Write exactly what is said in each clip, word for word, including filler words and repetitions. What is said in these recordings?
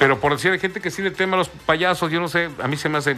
Pero por decir, hay gente que sí le teme a los payasos, yo no sé, a mí se me hace...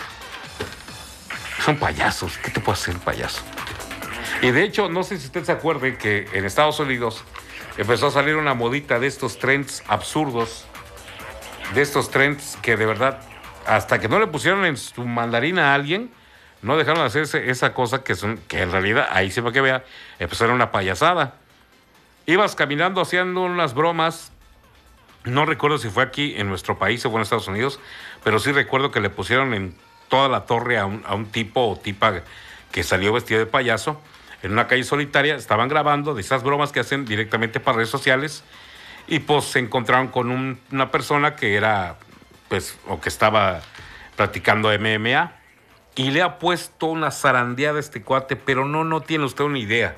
Son payasos, ¿qué te puede hacer un payaso? Y de hecho, no sé si usted se acuerde que en Estados Unidos empezó a salir una modita de estos trends absurdos, de estos trends que de verdad, hasta que no le pusieron en su mandarina a alguien, no dejaron de hacerse esa cosa que, son, que en realidad, ahí sí para que vea, empezó a ser una payasada. Ibas caminando haciendo unas bromas, no recuerdo si fue aquí en nuestro país o fue en Estados Unidos, pero sí recuerdo que le pusieron en toda la torre a un, a un tipo o tipa que salió vestido de payaso en una calle solitaria. Estaban grabando de esas bromas que hacen directamente para redes sociales y pues se encontraron con un, una persona que era, pues, o que estaba practicando M M A y le ha puesto una zarandeada a este cuate, pero no, no tiene usted una idea.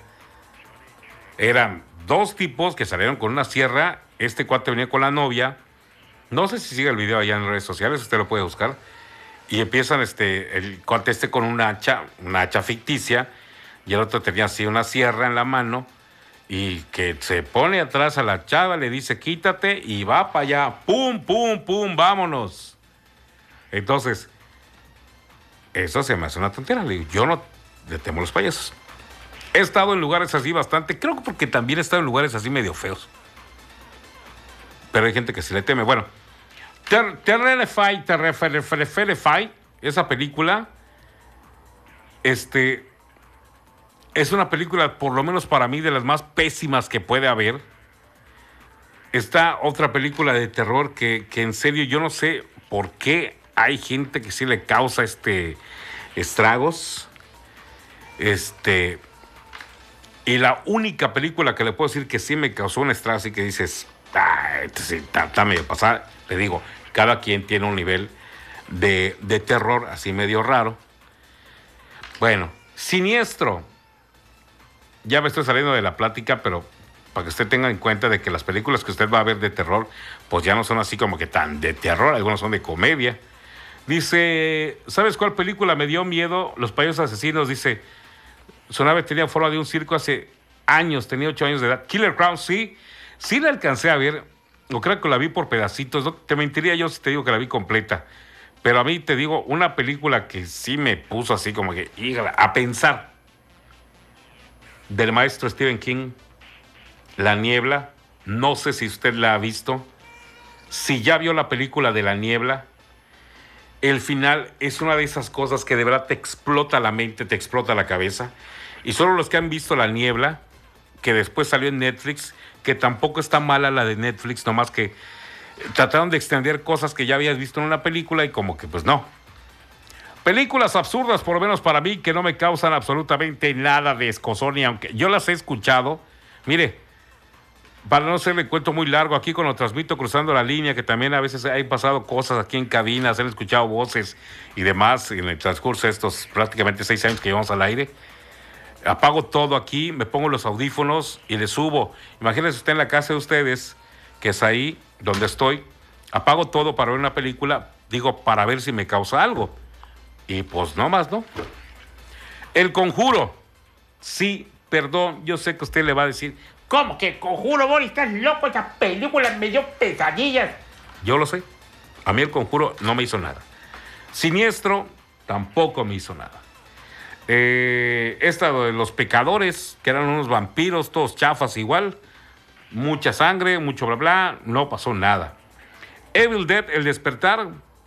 Eran dos tipos que salieron con una sierra, este cuate venía con la novia, no sé si sigue el video allá en redes sociales, usted lo puede buscar, y empiezan este, el cuate este con una hacha, una hacha ficticia, y el otro tenía así una sierra en la mano, y que se pone atrás a la chava, le dice quítate, y va para allá, pum, pum, pum, vámonos. Entonces, eso se me hace una tontera, le digo, yo no le temo a los payasos. He estado en lugares así bastante, creo que porque también he estado en lugares así medio feos. Pero hay gente que sí le teme. Bueno, Terrify, Terrify, esa película, este, es una película, por lo menos para mí, de las más pésimas que puede haber. Está otra película de terror que, que en serio yo no sé por qué hay gente que sí le causa este estragos. Este, y la única película que le puedo decir que sí me causó un estrago, así que dices, ah, este sí, está, está medio pasada, le digo, cada quien tiene un nivel de, de terror así medio raro. Bueno, Siniestro. Ya me estoy saliendo de la plática, pero para que usted tenga en cuenta de que las películas que usted va a ver de terror, pues ya no son así como que tan de terror, algunas son de comedia. Dice, ¿sabes cuál película me dio miedo? Los payasos asesinos, dice, su nave tenía forma de un circo hace años, tenía ocho años de edad. Killer Clown, sí, sí la alcancé a ver, o creo que la vi por pedacitos, no te mentiría yo si te digo que la vi completa, pero a mí te digo, una película que sí me puso así como que, híjala, a pensar, del maestro Stephen King, La Niebla. No sé si usted la ha visto, si ya vio la película de La Niebla. El final es una de esas cosas que de verdad te explota la mente, te explota la cabeza. Y solo los que han visto La Niebla, que después salió en Netflix, que tampoco está mala la de Netflix, nomás que trataron de extender cosas que ya habías visto en una película y como que pues no. Películas absurdas, por lo menos para mí, que no me causan absolutamente nada de escozón, y aunque yo las he escuchado, mire, para no hacerle cuento muy largo, aquí cuando transmito Cruzando la Línea, que también a veces hay pasado cosas aquí en cabinas, han escuchado voces y demás en el transcurso de estos prácticamente seis años que llevamos al aire. Apago todo aquí, me pongo los audífonos y le subo. Imagínense usted en la casa de ustedes, que es ahí donde estoy, apago todo para ver una película, digo, para ver si me causa algo. Y pues no más, ¿no? El Conjuro. Sí, perdón, yo sé que usted le va a decir, ¿cómo que Conjuro, Boris? ¿Estás loco? Esa película me dio pesadillas. Yo lo sé. A mí El Conjuro no me hizo nada. Siniestro tampoco me hizo nada. Eh, esta de Los Pecadores, que eran unos vampiros, todos chafas igual. Mucha sangre, mucho bla bla. No pasó nada. Evil Dead, El Despertar.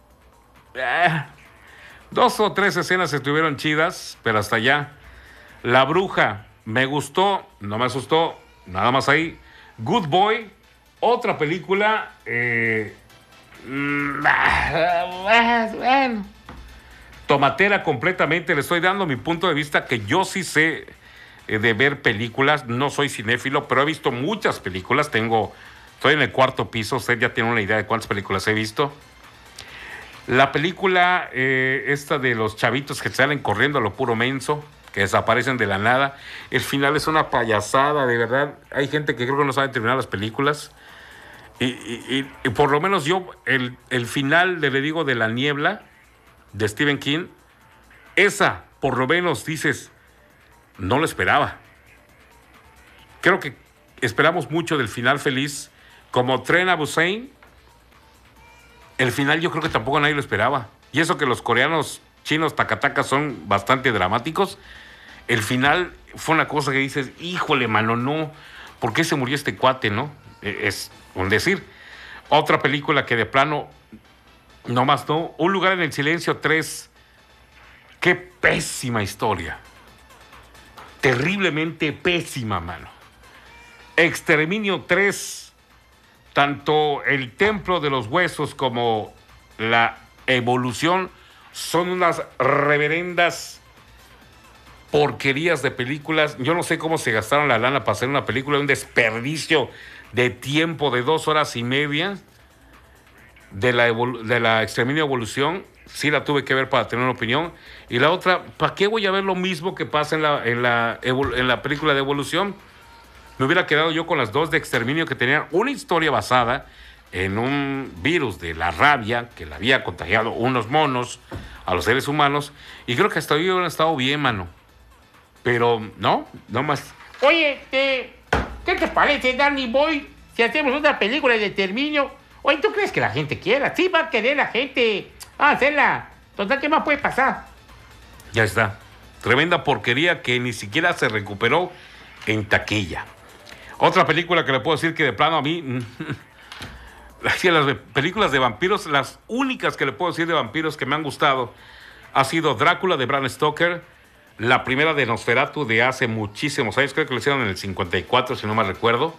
Eh, dos o tres escenas estuvieron chidas, pero hasta allá. La Bruja, me gustó, no me asustó. Nada más ahí. Good Boy, otra película. Eh, bueno, tomatera completamente. Le estoy dando mi punto de vista, que yo sí sé eh, de ver películas. No soy cinéfilo, pero he visto muchas películas. Tengo, estoy en el cuarto piso. Usted ya tiene una idea de cuántas películas he visto. La película eh, esta de los chavitos que salen corriendo a lo puro menso, que desaparecen de la nada. El final es una payasada, de verdad. Hay gente que creo que no sabe terminar las películas. Y, y, y por lo menos yo, el, el final, le digo, de La Niebla, de Stephen King, esa, por lo menos, dices, no lo esperaba. Creo que esperamos mucho del final feliz, como Tren a Busan. El final yo creo que tampoco nadie lo esperaba. Y eso que los coreanos, chinos, tacatacas son bastante dramáticos. El final fue una cosa que dices, híjole, mano, no. ¿Por qué se murió este cuate, no? Es un decir. Otra película que de plano, no más no. Un lugar en el silencio tres. Qué pésima historia. Terriblemente pésima, mano. Exterminio tres. Tanto el templo de los huesos como la evolución son unas reverendas porquerías de películas. Yo no sé cómo se gastaron la lana para hacer una película, un desperdicio de tiempo de dos horas y media de la, de la Exterminio Evolución. Sí la tuve que ver para tener una opinión. Y la otra, ¿para qué voy a ver lo mismo que pasa en la, en la, en la película de Evolución? Me hubiera quedado yo con las dos de Exterminio, que tenían una historia basada en un virus de la rabia que le había contagiado unos monos a los seres humanos. Y creo que hasta hoy hubieran estado bien, mano. Pero no, no más. Oye, ¿qué, ¿qué te parece, Danny Boy, si hacemos una película de Exterminio? Oye, ¿tú crees que la gente quiera? Sí, va a querer la gente a hacerla. Total, ¿qué más puede pasar? Ya está. Tremenda porquería que ni siquiera se recuperó en taquilla. Otra película que le puedo decir que de plano a mí, así las películas de vampiros, las únicas que le puedo decir de vampiros que me han gustado ha sido Drácula de Bram Stoker, la primera de Nosferatu de hace muchísimos años, creo que lo hicieron en el cincuenta y cuatro, si no mal recuerdo.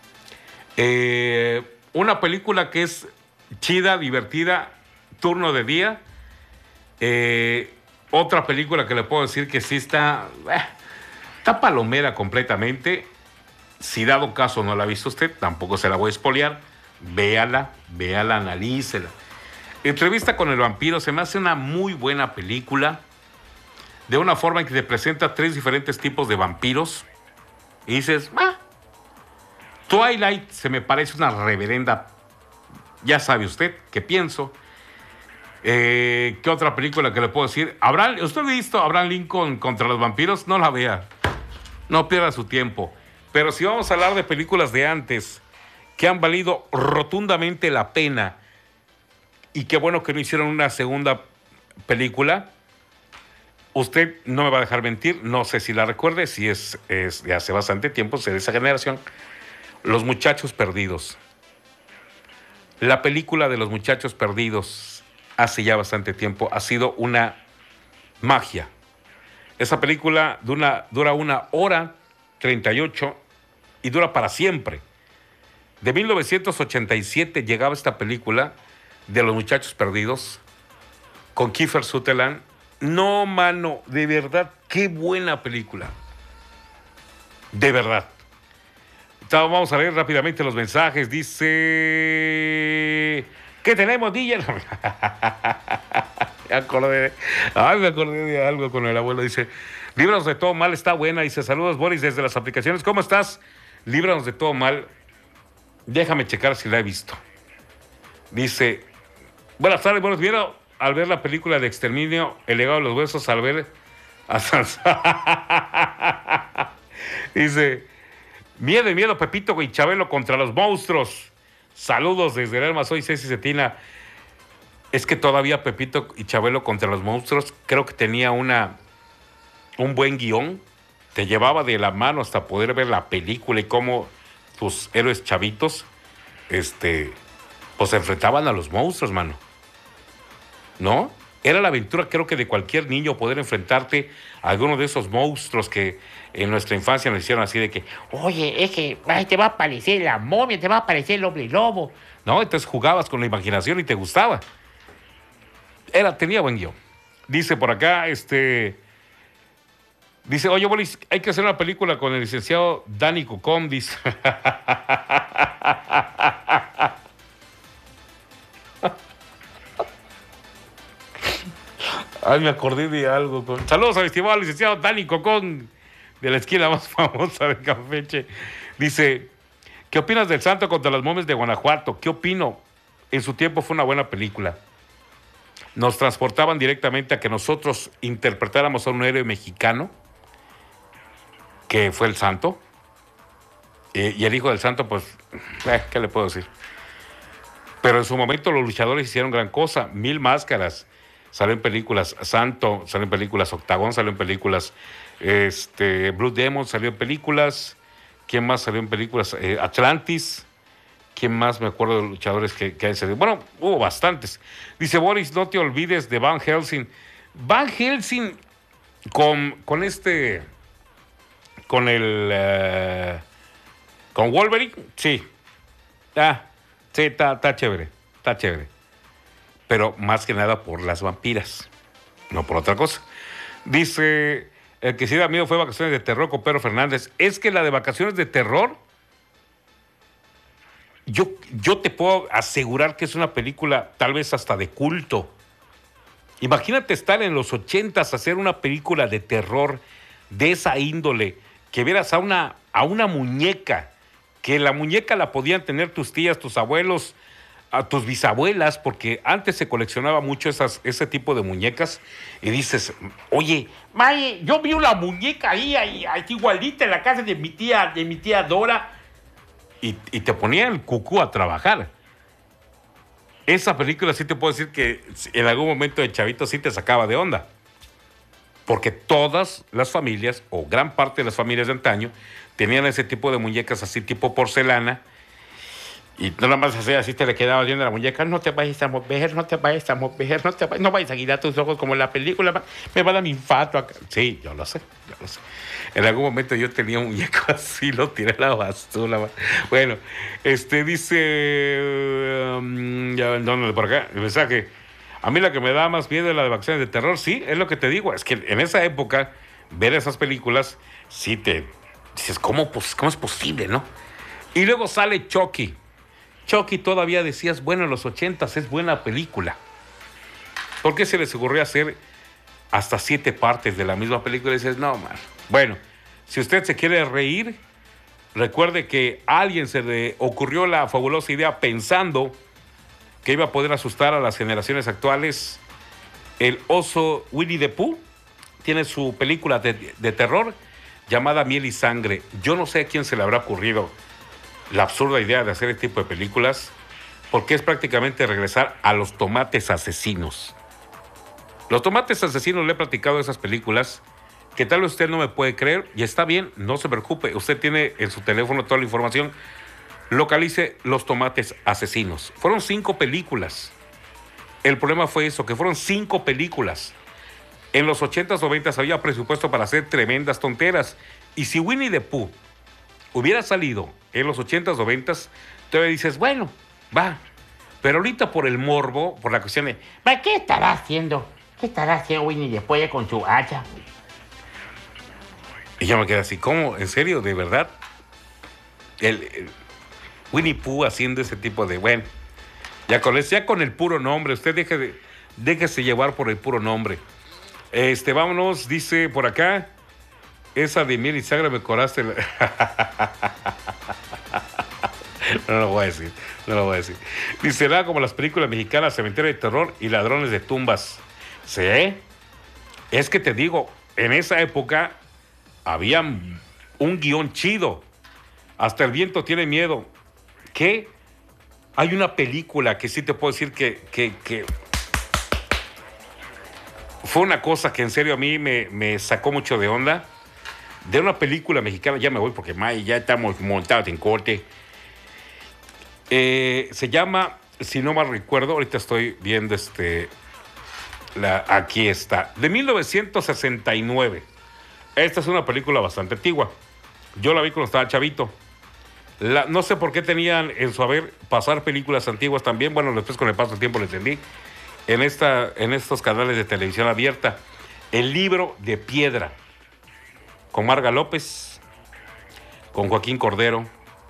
Eh, una película que es chida, divertida, turno de día. Eh, otra película que le puedo decir que sí está, eh, está palomera completamente. Si dado caso no la ha visto usted, tampoco se la voy a espolear. Véala, véala, analícela. Entrevista con el vampiro se me hace una muy buena película, de una forma en que te presenta tres diferentes tipos de vampiros. Y dices, ah, Twilight se me parece una reverenda, ya sabe usted qué pienso. Eh, ¿Qué otra película que le puedo decir? ¿Abraham, ¿Usted ha visto Abraham Lincoln contra los vampiros? No la vea, no pierda su tiempo. Pero si vamos a hablar de películas de antes que han valido rotundamente la pena, y qué bueno que no hicieron una segunda película, usted no me va a dejar mentir, no sé si la recuerde, si es, es de hace bastante tiempo, es de esa generación. Los Muchachos Perdidos. La película de Los Muchachos Perdidos, hace ya bastante tiempo, ha sido una magia. Esa película dura, dura una hora treinta y ocho y dura para siempre. De mil novecientos ochenta y siete llegaba esta película de Los Muchachos Perdidos con Kiefer Sutherland. No, mano, de verdad, qué buena película. De verdad. Vamos a leer rápidamente los mensajes. Dice... ¿Qué tenemos, D J? me acordé, ay, me acordé de algo con el abuelo. Dice, líbranos de todo mal, está buena. Dice, saludos, Boris, desde las aplicaciones. ¿Cómo estás? Líbranos de todo mal. Déjame checar si la he visto. Dice, buenas tardes, buenos días. Al ver la película de Exterminio, El legado de los huesos, al ver... Dice, miedo y miedo, Pepito y Chabelo contra los monstruos. Saludos desde el alma, soy Ceci Cetina. Es que todavía Pepito y Chabelo contra los monstruos, creo que tenía una un buen guión. Te llevaba de la mano hasta poder ver la película y cómo tus héroes chavitos, este, pues se enfrentaban a los monstruos, mano. ¿No? Era la aventura, creo que de cualquier niño, poder enfrentarte a alguno de esos monstruos que en nuestra infancia nos hicieron así de que, oye, es que ay, te va a aparecer la momia, te va a aparecer el hombre lobo. ¿no? Entonces jugabas con la imaginación y te gustaba. Era, tenía buen guión. Dice por acá, este... Dice, oye, Boris, hay que hacer una película con el licenciado Dani Cocón, dice. Ay, me acordé de algo. Con... Saludos al estimado licenciado Dani Cocón, de la esquina más famosa de Campeche. Dice, ¿qué opinas del Santo contra las momias de Guanajuato? ¿Qué opino? En su tiempo fue una buena película. Nos transportaban directamente a que nosotros interpretáramos a un héroe mexicano, que fue el Santo. Eh, y el hijo del Santo, pues, eh, ¿qué le puedo decir? Pero en su momento los luchadores hicieron gran cosa. Mil Máscaras salió en películas, Santo salió en películas, Octagón salió en películas, este, Blue Demon salió en películas. ¿Quién más salió en películas? Eh, Atlantis. ¿Quién más me acuerdo de los luchadores que, que hay salido? Bueno, hubo bastantes. Dice Boris, no te olvides de Van Helsing. Van Helsing con, con este, con el, uh, con Wolverine, sí. Ah, sí, está, está chévere, está chévere. Pero más que nada por las vampiras, no por otra cosa. Dice, el que sí da miedo fue Vacaciones de Terror con Pedro Fernández. Es que la de Vacaciones de Terror, yo, yo te puedo asegurar que es una película tal vez hasta de culto. Imagínate estar en los ochentas, hacer una película de terror de esa índole, que vieras a una, a una muñeca, que la muñeca la podían tener tus tías, tus abuelos, a tus bisabuelas, porque antes se coleccionaba mucho esas, ese tipo de muñecas, y dices, oye, May, yo vi una muñeca ahí, ahí, ahí igualita en la casa de mi tía, de mi tía Dora. y, y te ponía el cucú a trabajar. Esa película sí te puedo decir que en algún momento de chavito sí te sacaba de onda. Porque todas las familias, o gran parte de las familias de antaño, tenían ese tipo de muñecas así tipo porcelana. Y nada más así, así te le quedaba viendo la muñeca. No te vayas a mover, no te vayas a mover, no te vayas, no vayas a girar tus ojos como en la película. Me va a dar mi infarto acá. Sí, yo lo sé, yo lo sé. En algún momento yo tenía un muñeco así, lo tiré a la basura. Bueno, este dice... Um, ya, ¿dónde por acá? El mensaje. A mí la que me da más miedo es la de Vacaciones de Terror. Sí, es lo que te digo. Es que en esa época, ver esas películas, sí te... Dices, ¿cómo, pues, cómo es posible, no? Y luego sale Chucky. Chucky todavía decías, bueno, en los ochentas es buena película. ¿Por qué se les ocurrió hacer hasta siete partes de la misma película? Y dices, no, man. Bueno, si usted se quiere reír, recuerde que a alguien se le ocurrió la fabulosa idea pensando que iba a poder asustar a las generaciones actuales. El oso Winnie the Pooh tiene su película de, de terror llamada Miel y Sangre. Yo no sé a quién se le habrá ocurrido la absurda idea de hacer este tipo de películas, porque es prácticamente regresar a los tomates asesinos. Los tomates asesinos, le he platicado de esas películas, que tal vez usted no me puede creer, y está bien, no se preocupe, usted tiene en su teléfono toda la información. Localice Los Tomates Asesinos. Fueron cinco películas. El problema fue eso, que fueron cinco películas. En los ochentas, noventas había presupuesto para hacer tremendas tonteras. Y si Winnie the Pooh hubiera salido en los ochentas, noventas, todavía dices, bueno, va. Pero ahorita por el morbo, por la cuestión de, ¿qué estará haciendo? ¿Qué estará haciendo Winnie después con su hacha? Y yo me quedé así, ¿cómo? ¿En serio? ¿De verdad? El, el Winnie Pooh haciendo ese tipo de, bueno, ya con, ya con el puro nombre, usted deje de, déjese llevar por el puro nombre. Este, vámonos, dice por acá, esa de Miel y Sangre me coraste. La... No lo voy a decir, no lo voy a decir. Dice, nada como las películas mexicanas, Cementerio de Terror y Ladrones de Tumbas. ¿Sí? Es que te digo, en esa época había un guión chido. Hasta el viento tiene miedo. ¿Qué? Hay una película que sí te puedo decir que, que, que fue una cosa que en serio a mí me, me sacó mucho de onda. De una película mexicana, ya me voy porque May, ya estamos montados en corte. Eh, se llama, si no mal recuerdo, ahorita estoy viendo este, la, aquí está, de mil novecientos sesenta y nueve. Esta es una película bastante antigua. Yo la vi cuando estaba chavito. La, no sé por qué tenían en su haber pasar películas antiguas también. Bueno, después con el paso del tiempo lo entendí. En, esta, en estos canales de televisión abierta. El Libro de Piedra. Con Marga López. Con Joaquín Cordero.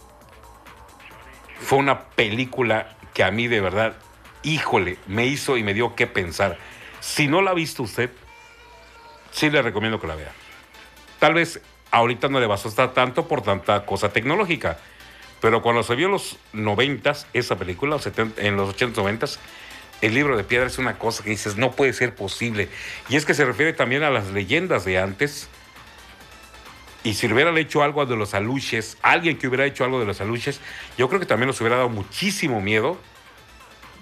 Fue una película que a mí de verdad, híjole, me hizo y me dio que pensar. Si no la ha visto usted, sí le recomiendo que la vea. Tal vez ahorita no le va a asustar tanto por tanta cosa tecnológica. Pero cuando se vio en los noventas, esa película, en los ochentas, noventas, El Libro de Piedra es una cosa que dices, no puede ser posible. Y es que se refiere también a las leyendas de antes. Y si hubieran hecho algo de los aluches, alguien que hubiera hecho algo de los aluches, yo creo que también nos hubiera dado muchísimo miedo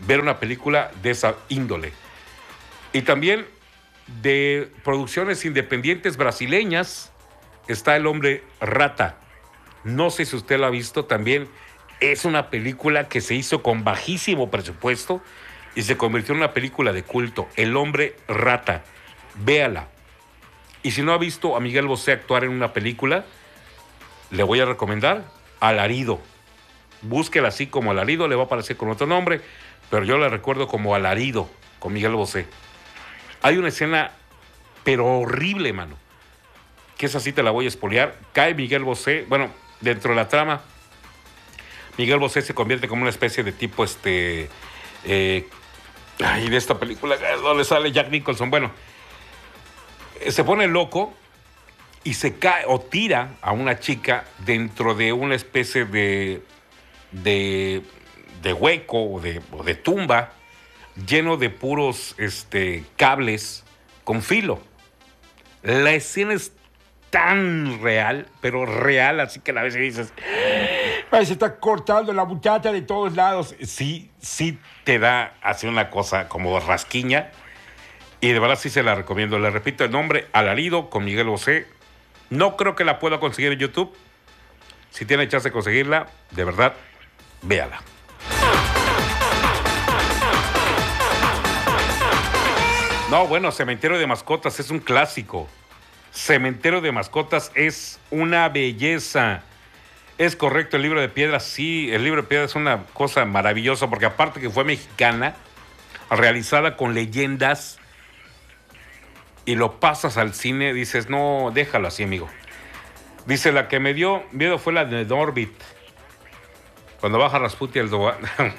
ver una película de esa índole. Y también de producciones independientes brasileñas está El Hombre Rata. No sé si usted lo ha visto también. Es una película que se hizo con bajísimo presupuesto y se convirtió en una película de culto. El Hombre Rata. Véala. Y si no ha visto a Miguel Bosé actuar en una película, le voy a recomendar Alarido. Búsquela así como Alarido, le va a aparecer con otro nombre, pero yo la recuerdo como Alarido, con Miguel Bosé. Hay una escena, pero horrible, mano, que esa sí te la voy a espolear. Cae Miguel Bosé, bueno, dentro de la trama, Miguel Bosé se convierte como una especie de tipo, este, eh, ay, de esta película, ¿dónde sale Jack Nicholson? Bueno, se pone loco y se cae o tira a una chica dentro de una especie de, de, de hueco o de, o de tumba lleno de puros este, cables con filo. La escena es tan real, pero real, así que a la vez dices, ay, se está cortando la muchacha de todos lados. Sí, sí te da así una cosa como rasquiña. Y de verdad sí se la recomiendo. Le repito el nombre, Alarido, con Miguel Bosé. No creo que la pueda conseguir en YouTube. Si tiene chance de conseguirla, de verdad, véala. No, bueno, Cementerio de Mascotas es un clásico. Cementerio de Mascotas es una belleza. Es correcto, el Libro de Piedra, sí, el Libro de Piedra es una cosa maravillosa, porque aparte que fue mexicana, realizada con leyendas, y lo pasas al cine, dices, no, déjalo así, amigo. Dice, la que me dio miedo fue la de Norbit. Cuando baja Rasputin el Dogan.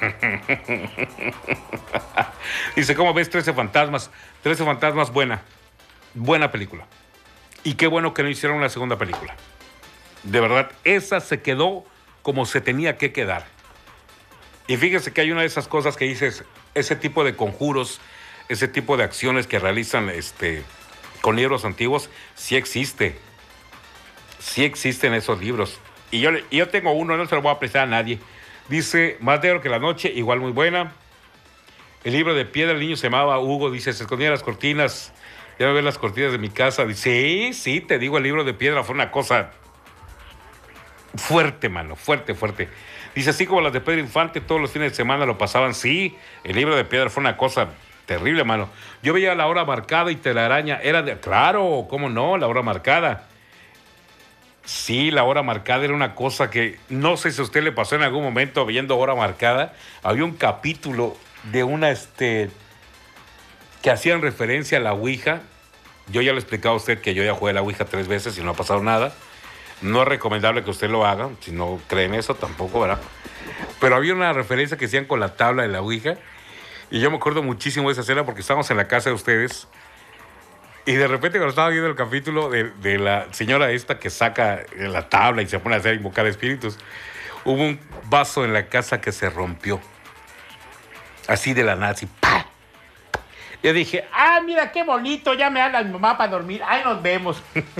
Dice, ¿cómo ves trece fantasmas? trece fantasmas, buena. Buena película. Y qué bueno que no hicieron una segunda película. De verdad, esa se quedó como se tenía que quedar. Y fíjese que hay una de esas cosas que dices, ese tipo de conjuros, ese tipo de acciones que realizan este, con libros antiguos, sí existe. Sí existen esos libros. Y yo, y yo tengo uno, no se lo voy a prestar a nadie. Dice, Más negro que la noche, igual muy buena. El Libro de Piedra, el niño se llamaba Hugo, dice, se escondía en las cortinas. Ya me ven las cortinas de mi casa. Dice, sí, sí, te digo, el Libro de Piedra fue una cosa fuerte, mano, fuerte, fuerte. Dice, así como las de Pedro Infante, todos los fines de semana lo pasaban. Sí, el Libro de Piedra fue una cosa terrible, mano. Yo veía La Hora Marcada y Telaraña. Era de, claro, cómo no, La Hora Marcada. Sí, La Hora Marcada era una cosa que no sé si a usted le pasó en algún momento viendo Hora Marcada. Había un capítulo de una, este, que hacían referencia a la Ouija. Yo ya le he explicado a usted que yo ya jugué a la Ouija tres veces y no ha pasado nada. No es recomendable que usted lo haga, si no cree en eso tampoco, ¿verdad? Pero había una referencia que hacían con la tabla de la Ouija. Y yo me acuerdo muchísimo de esa escena porque estábamos en la casa de ustedes. Y de repente cuando estaba viendo el capítulo de, de la señora esta que saca la tabla y se pone a hacer invocar espíritus, hubo un vaso en la casa que se rompió. Así de la nada, así, ¡pah! Yo dije, Ah, mira qué bonito, ya me habla mi mamá para dormir. Ahí nos vemos.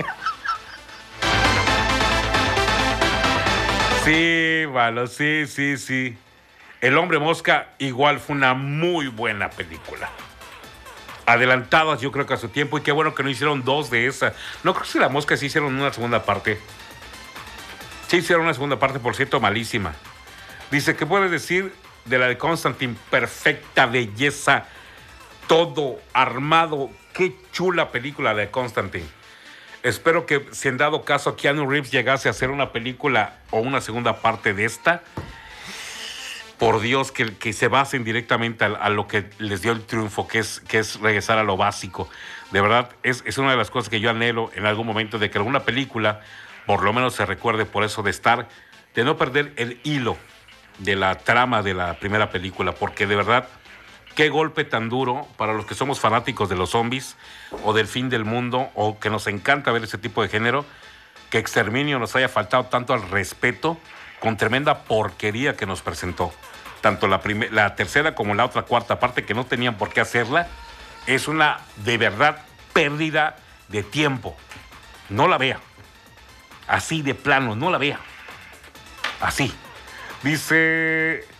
sí, malo, sí, sí, sí. El Hombre Mosca igual fue una muy buena película. Adelantadas yo creo que a su tiempo, y qué bueno que no hicieron dos de esa. No creo que La Mosca sí hicieron una segunda parte. Sí hicieron una segunda parte, por cierto, malísima. Dice, ¿qué puedes decir de la de Constantine? Perfecta belleza, todo armado. Qué chula película la de Constantine. Espero que si en dado caso Keanu Reeves llegase a hacer una película o una segunda parte de esta, por Dios, que, que se basen directamente a, a lo que les dio el triunfo, que es, que es regresar a lo básico. De verdad, es, es una de las cosas que yo anhelo en algún momento, de que alguna película por lo menos se recuerde por eso, de estar, de no perder el hilo de la trama de la primera película, porque de verdad, qué golpe tan duro para los que somos fanáticos de los zombies o del fin del mundo, o que nos encanta ver ese tipo de género, que Exterminio nos haya faltado tanto al respeto con tremenda porquería que nos presentó. Tanto la, primer, la tercera como la otra cuarta parte, que no tenían por qué hacerla. Es una, de verdad, pérdida de tiempo. No la vea. Así de plano, no la vea. Así. Dice,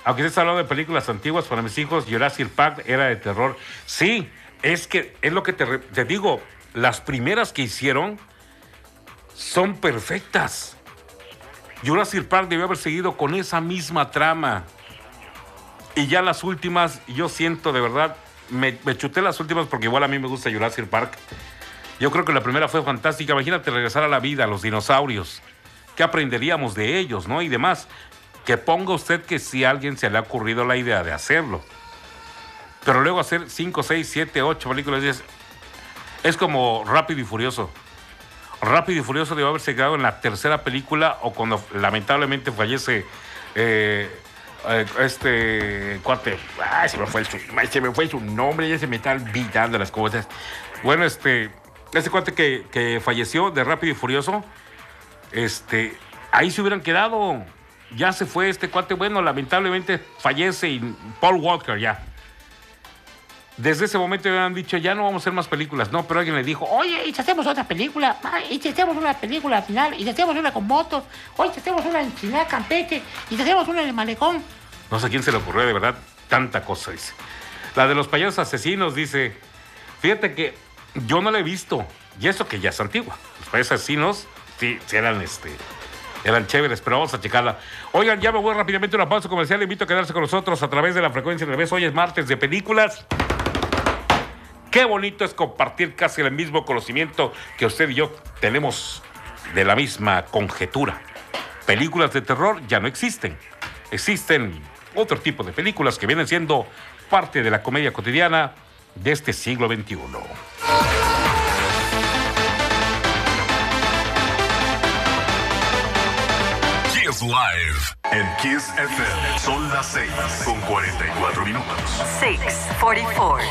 aunque estés hablando de películas antiguas, para mis hijos, Jurassic Park era de terror. Sí, es que es lo que te, te digo, las primeras que hicieron son perfectas. Jurassic Park debió haber seguido con esa misma trama. Y ya las últimas, yo siento de verdad, me, me chuté las últimas porque igual a mí me gusta Jurassic Park. Yo creo que la primera fue fantástica. Imagínate regresar a la vida, a los dinosaurios. ¿Qué aprenderíamos de ellos, no? Y demás. Que ponga usted que si a alguien se le ha ocurrido la idea de hacerlo. Pero luego hacer cinco, seis, siete, ocho películas es, es como Rápido y Furioso. Rápido y Furioso debe haberse quedado en la tercera película o cuando lamentablemente fallece eh, eh, este cuate. Ay, se me fue, el, se me fue su nombre, ya se me están olvidando las cosas. Bueno, este, este cuate que, que falleció de Rápido y Furioso, este, ahí se hubieran quedado. Ya se fue este cuate, bueno, lamentablemente fallece y Paul Walker ya. Desde ese momento me han dicho, ya no vamos a hacer más películas. No, pero alguien le dijo, oye, ¿y si hacemos otra película? ¿Y si hacemos una película final? ¿Y si hacemos una con motos? Oye, si hacemos una en China, Campeche? ¿Y si hacemos una en el malecón? No sé a quién se le ocurrió, de verdad, tanta cosa, dice. La de los payasos asesinos, dice, fíjate que yo no la he visto. Y eso que ya es antigua. Los payasos asesinos, sí, sí eran este... Eran chéveres, pero vamos a checarla. Oigan, ya me voy rápidamente a una pausa comercial. Le invito a quedarse con nosotros a través de la frecuencia del revés. Hoy es martes de películas. Qué bonito es compartir casi el mismo conocimiento que usted y yo tenemos de la misma conjetura. Películas de terror ya no existen. Existen otro tipo de películas que vienen siendo parte de la comedia cotidiana de este siglo veintiuno. Live en Kiss F M. Son las seis con cuarenta y cuatro minutos. seis cuarenta y cuatro.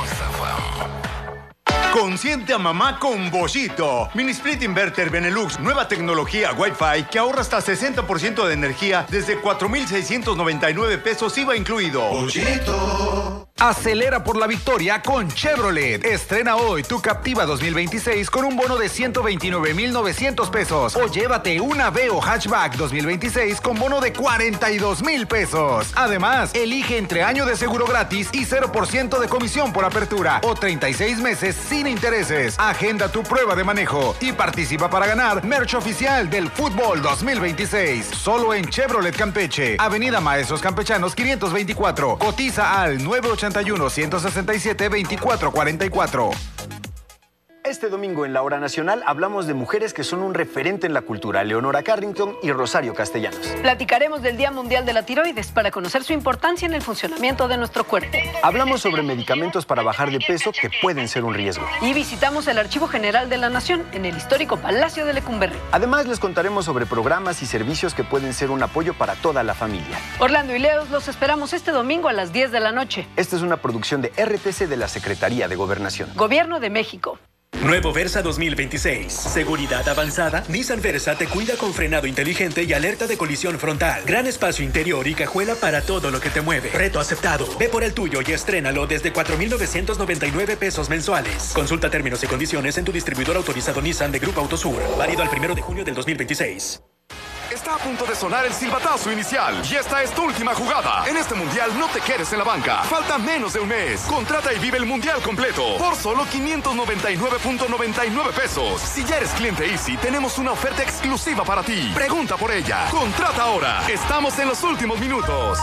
Consiente a mamá con Boschito. Mini Split Inverter Benelux, nueva tecnología Wi-Fi que ahorra hasta sesenta por ciento de energía desde cuatro mil seiscientos noventa y nueve pesos I V A incluido. Boschito. Acelera por la victoria con Chevrolet. Estrena hoy tu Captiva dos mil veintiséis con un bono de ciento veintinueve mil novecientos pesos. O llévate una Veo Hatchback dos mil veintiséis con bono de cuarenta y dos mil pesos. Además, elige entre año de seguro gratis y cero por ciento de comisión por apertura o treinta y seis meses sin intereses. Agenda tu prueba de manejo y participa para ganar merch oficial del fútbol dos mil veintiséis. Solo en Chevrolet Campeche. Avenida Maestros Campechanos quinientos veinticuatro. Cotiza al nueve ochenta y uno, ciento sesenta y siete, veinticuatro cuarenta y cuatro. Este domingo en la Hora Nacional hablamos de mujeres que son un referente en la cultura, Leonora Carrington y Rosario Castellanos. Platicaremos del Día Mundial de la Tiroides para conocer su importancia en el funcionamiento de nuestro cuerpo. Hablamos sobre medicamentos para bajar de peso que pueden ser un riesgo. Y visitamos el Archivo General de la Nación en el histórico Palacio de Lecumberri. Además, les contaremos sobre programas y servicios que pueden ser un apoyo para toda la familia. Orlando y Leos los esperamos este domingo a las diez de la noche. Esta es una producción de R T C de la Secretaría de Gobernación. Gobierno de México. Nuevo Versa dos mil veintiséis. Seguridad avanzada. Nissan Versa te cuida con frenado inteligente y alerta de colisión frontal. Gran espacio interior y cajuela para todo lo que te mueve. Reto aceptado. Ve por el tuyo y estrénalo desde cuatro mil novecientos noventa y nueve pesos mensuales. Consulta términos y condiciones en tu distribuidor autorizado Nissan de Grupo Autosur. Válido al primero de junio del dos mil veintiséis. Está a punto de sonar el silbatazo inicial y esta es tu última jugada. En este mundial no te quedes en la banca. Falta menos de un mes. Contrata y vive el mundial completo por solo quinientos noventa y nueve punto noventa y nueve pesos. Si ya eres cliente Easy, tenemos una oferta exclusiva para ti. Pregunta por ella. Contrata ahora. Estamos en los últimos minutos.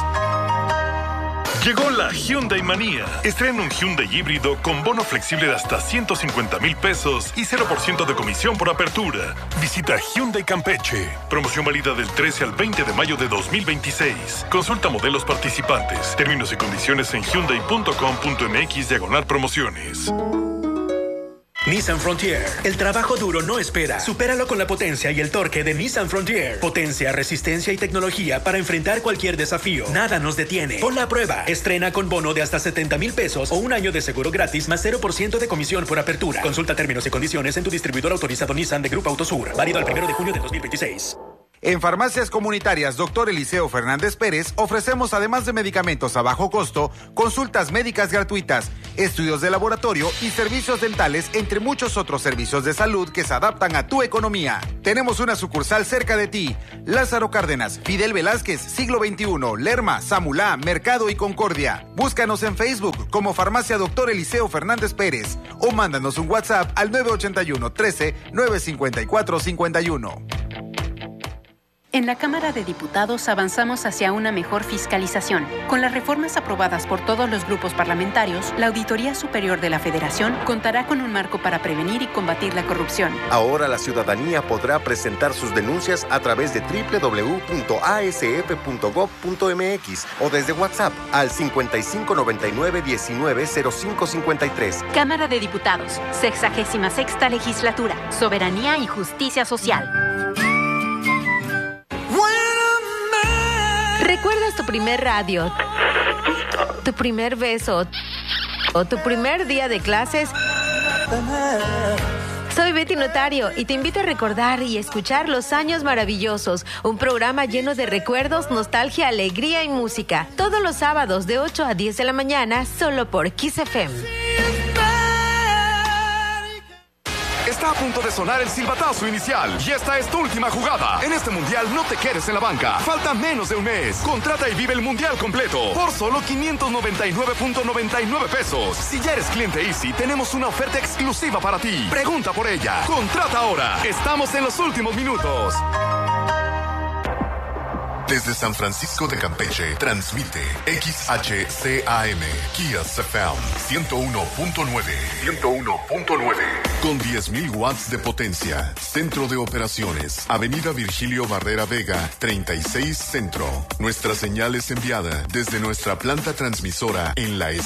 Llegó la Hyundai Manía. Estrena un Hyundai híbrido con bono flexible de hasta ciento cincuenta mil pesos y cero por ciento de comisión por apertura. Visita Hyundai Campeche. Promoción válida del trece al veinte de mayo de dos mil veintiséis. Consulta modelos participantes. Términos y condiciones en hyundai punto com punto m x diagonal promociones. Nissan Frontier. El trabajo duro no espera. Supéralo con la potencia y el torque de Nissan Frontier. Potencia, resistencia y tecnología para enfrentar cualquier desafío. Nada nos detiene. Ponla a prueba. Estrena con bono de hasta setenta mil pesos o un año de seguro gratis más cero por ciento de comisión por apertura. Consulta términos y condiciones en tu distribuidor autorizado Nissan de Grupo Autosur. Válido al primero de junio de dos mil veintiséis. En Farmacias Comunitarias Doctor Eliseo Fernández Pérez ofrecemos, además de medicamentos a bajo costo, consultas médicas gratuitas, estudios de laboratorio y servicios dentales, entre muchos otros servicios de salud que se adaptan a tu economía. Tenemos una sucursal cerca de ti. Lázaro Cárdenas, Fidel Velázquez, Siglo veintiuno, Lerma, Samulá, Mercado y Concordia. Búscanos en Facebook como Farmacia Doctor Eliseo Fernández Pérez o mándanos un WhatsApp al nueve ocho uno, trece, nueve cinco cuatro, cincuenta y uno. En la Cámara de Diputados avanzamos hacia una mejor fiscalización. Con las reformas aprobadas por todos los grupos parlamentarios, la Auditoría Superior de la Federación contará con un marco para prevenir y combatir la corrupción. Ahora la ciudadanía podrá presentar sus denuncias a través de doble u doble u doble u punto a s f punto gov punto m x o desde WhatsApp al cincuenta y cinco noventa y nueve diecinueve cero cinco cincuenta y tres. Cámara de Diputados, sexagésima sexta legislatura, soberanía y justicia social. ¿Recuerdas tu primer radio, tu primer beso o tu primer día de clases? Soy Betty Notario y te invito a recordar y escuchar Los Años Maravillosos, un programa lleno de recuerdos, nostalgia, alegría y música. Todos los sábados de ocho a diez de la mañana, solo por Kiss F M. Está a punto de sonar el silbatazo inicial y esta es tu última jugada. En este mundial no te quedes en la banca. Falta menos de un mes. Contrata y vive el mundial completo por solo quinientos noventa y nueve punto noventa y nueve pesos. Si ya eres cliente Easy, tenemos una oferta exclusiva para ti. Pregunta por ella. Contrata ahora. Estamos en los últimos minutos. Desde San Francisco de Campeche, transmite X H C A M, Kiss F M, ciento uno punto nueve. ciento uno punto nueve. Con diez mil watts de potencia. Centro de operaciones. Avenida Virgilio Barrera Vega, treinta y seis Centro. Nuestra señal es enviada desde nuestra planta transmisora en la